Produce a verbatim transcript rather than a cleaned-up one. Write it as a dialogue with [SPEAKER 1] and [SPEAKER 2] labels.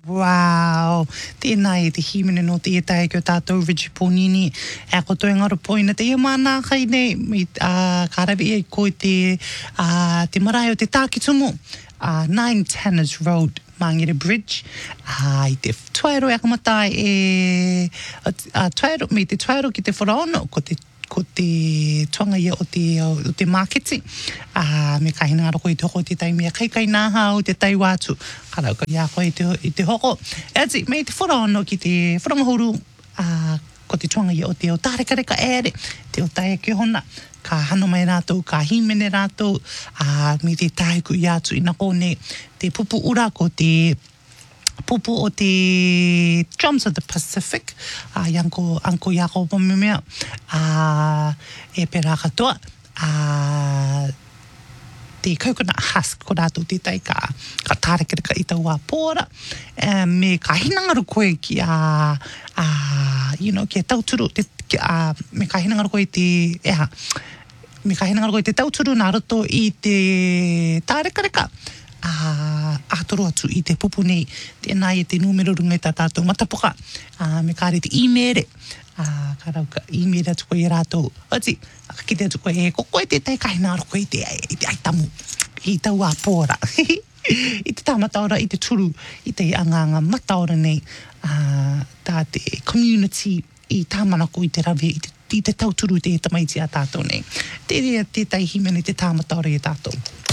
[SPEAKER 1] Wow, tēnā e te himene no te etai ki o tātou Richie Ponini. E ko toi ngaro poina te ia mana kai nei, mi uh, karawi e ko te, uh, te marae o te Tākitumu, uh, nine Tanners Road, Mangere Bridge, uh, i te tuaero e akamatai e, uh, tuaero, me te tuaero ki te wharaono, ko te ko te tuanga ia o te, o te marketi. Uh, me kahina ngaro ko i te hoko te taimia kai kai nāha o te taiwātu. Karau ka ia ko i te, i te hoko. E ati, me te wharaono ki te wharangahuru, uh, ko te tuanga ia o te o tārekareka ere, te o taia ki hona. Ka hano mai rātou, ka himene rātou, uh, me te tāiku i atu i na kone, te pupu ura ko te pupu o te Drums of the Pacific, a uh, yanko anko yako pomemea, a uh, e pera katoa, a uh, te coconut husk ko rātou te tai ka, ka tārekereka i tau a pōra, uh, me ka hinangaru koe ki a, uh, you know, ki a tauturu, te, ki, uh, me ka hinangaru koe te, eha, me ka hinangaru koe te tauturu nā roto i te tārekereka, Uh, ātoro atu i te pupu nei, tēnā i te numero runga i tā tātou matapoka, uh, me kāre te imere, uh, ka rau ka imere atu koe i rātou, ati, ka kite atu koe e, ko koe te tai kahina aro koe i te, i te aitamu, i tau a pōra, i te tāmataora, i te turu, i te anganga mataora nei, uh, tā te community, i tāmanako i te rawe, i te, i te tauturu i te tamaiti a tātou nei, te rea te tai himene te tāmataora i tātou.